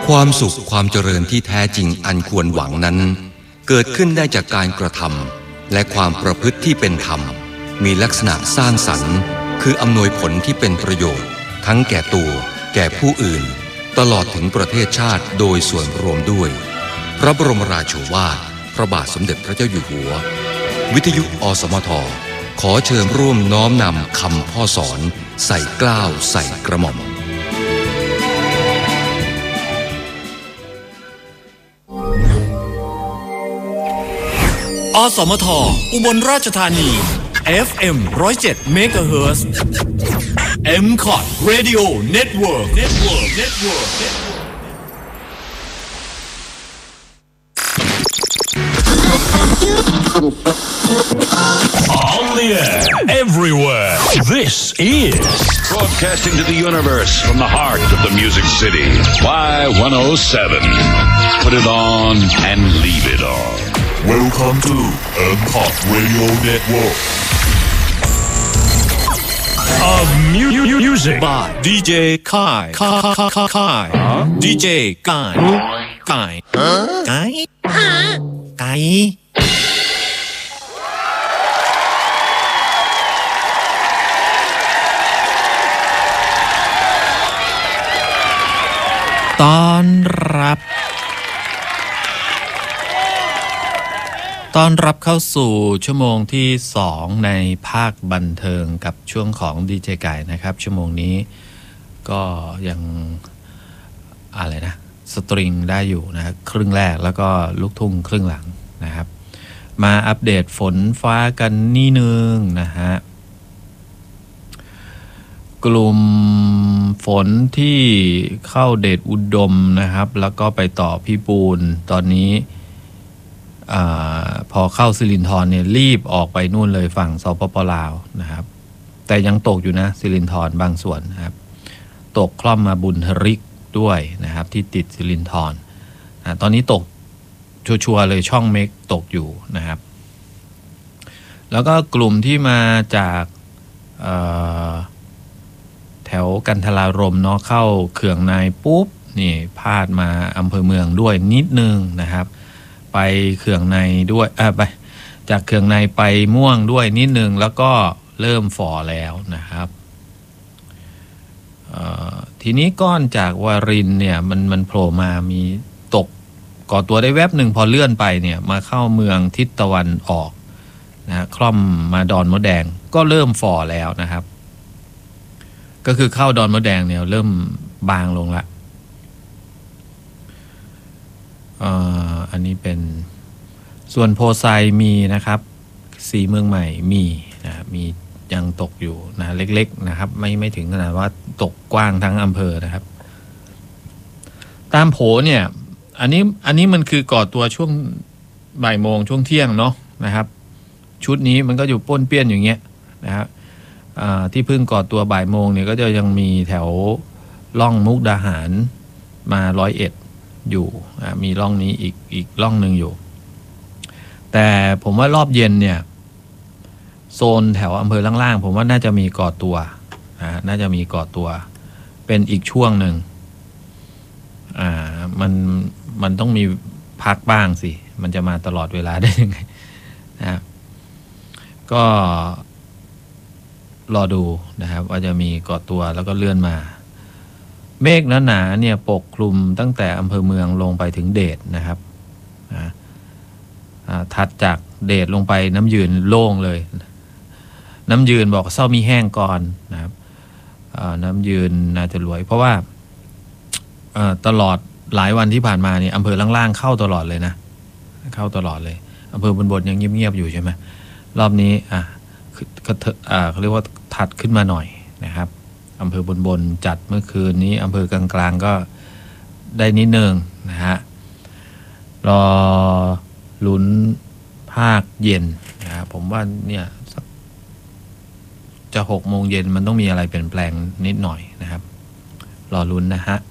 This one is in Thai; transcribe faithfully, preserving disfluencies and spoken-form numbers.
ความสุขความเจริญที่แท้จริงอันควรหวังนั้นเกิดขึ้นได้จากการกระทำและความประพฤติที่เป็นธรรมมีลักษณะสร้างสรรค์คืออำนวยผลที่เป็นประโยชน์ทั้งแก่ตัวแก่ผู้อื่นตลอดถึงประเทศชาติโดยส่วนรวมด้วยพระบรมราโชวาทพระบาทสมเด็จพระเจ้าอยู่หัววิทยุอสมทขอเชิญร่วมน้อมนำคำพ่อสอนใส่เกล้าใส่กระหม่อมอสมทอุบลราชธานี เอฟ เอ็ม หนึ่งศูนย์เจ็ด เมกะเฮิรตซ์ เอ็ม คอท Radio Network Network Network On the air, everywhere. This is broadcasting to the universe from the heart of the Music City. Y one oh seven. Put it on and leave it on. Welcome to M C O T Radio Network of mu- music by ดี เจ Kai Kai Kai Kai ดี เจ Kai Kai Kai Kai ต้อนรับต้อนรับเข้าสู่ชั่วโมงที่สองในภาคบันเทิงกับช่วงของดีเจไก่นะครับชั่วโมงนี้ก็ยังอะไรนะสตริงได้อยู่นะครึ่งแรกแล้วก็ลูกทุ่งครึ่งหลังนะครับมาอัปเดตฝนฟ้ากันนิดนึงนะฮะกลุ่มฝนที่เข้าเดชอุดมนะครับแล้วก็ไปต่อพี่ปูนตอนนี้อ่าพอเข้าสิรินธรเนี่ยรีบออกไปนู่นเลยฝั่งสปปลาวนะครับแต่ยังตกอยู่นะสิรินธรบางส่วนนะครับตกคล่อมมาบุญทริกด้วยนะครับที่ติดสิรินธรนะตอนนี้ตกชัวร์ๆเลยช่องเมกตกอยู่นะครับแล้วก็กลุ่มที่มาจากแถวกันทรารมเนาะเข้าเขื่องในปุ๊บนี่พาดมาอำเภอเมืองด้วยนิดนึงนะครับไปเขื่องในด้วยอ่าไปจากเขื่องในไปม่วงด้วยนิดนึงแล้วก็เริ่มฝ่อแล้วนะครับทีนี้ก้อนจากวารินเนี่ยมันมันโผล่มามีตกก่อตัวได้แวบหนึ่งพอเลื่อนไปเนี่ยมาเข้าเมืองทิศตะวันออกนะคล่อมมาดอนมดแดงก็เริ่มฝ่อแล้วนะครับก็คือเข้าดอนมดแดงเนี่ยเริ่มบางลงละอ่าอันนี้เป็นส่วนโพไซมีนะครับสีเมืองใหม่มีนะมียังตกอยู่นะเล็กๆนะครับไม่ไม่ถึงขนาดว่าตกกว้างทั้งอำเภอนะครับตามโผเนี่ยอันนี้อันนี้มันคือก่อตัวช่วงบ่ายโมงช่วงเที่ยงเนาะนะครับชุดนี้มันก็อยู่ป้วนเปี้ยนอย่างเงี้ยนะครับที่เพิ่งก่อตัวบ่ายโมงเนี่ยก็จะยังมีแถวล่องมุกดาหารมาร้อยเอ็ดอยู่มีร่องนี้อีกอีกร่องหนึ่งอยู่แต่ผมว่ารอบเย็นเนี่ยโซนแถวอำเภอล่างๆผมว่าน่าจะมีก่อตัวนะน่าจะมีก่อตัวเป็นอีกช่วงหนึ่งอ่ามันมันต้องมีพักบ้างสิมันจะมาตลอดเวลาได้ยังไงนะก็รอดูนะครับว่าจะมีก่อตัวแล้วก็เลื่อนมาเมฆหนาๆเนี่ยปกคลุมตั้งแต่อำเภอเมืองลงไปถึงเดชนะครับนะถัดจากเดชลงไปน้ำยืนโล่งเลยน้ำยืนบอกเศร้ามีแห้งก่อนนะครับน้ำยืนน่าจะรวยเพราะว่าตลอดหลายวันที่ผ่านมาเนี่ยอำเภอล่างๆเข้าตลอดเลยนะเข้าตลอดเลยอำเภอบนๆยังเงียบๆอยู่ใช่ไหมรอบนี้อ่ะเขาเรียกว่าถัดขึ้นมาหน่อยนะครับอำเภอบนๆจัดเมื่อคืนนี้อำเภอกลางๆก็ได้นิดนึงนะฮะรอลุ้นภาคเย็นนะครับผมว่าเนี่ยจะหกโมงเย็นมันต้องมีอะไรเปลี่ยนแปลงนิดหน่อยนะครับรอลุ้นนะฮะ